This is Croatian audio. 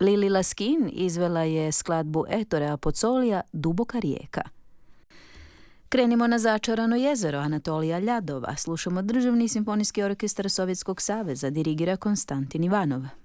Lili Laskin izvela je skladbu Ettore Appozzolija Duboka rijeka. Krenimo na Začarano jezero Anatolija Ljadova. Slušamo Državni simfonijski orkestar Sovjetskog saveza, dirigira Konstantin Ivanov.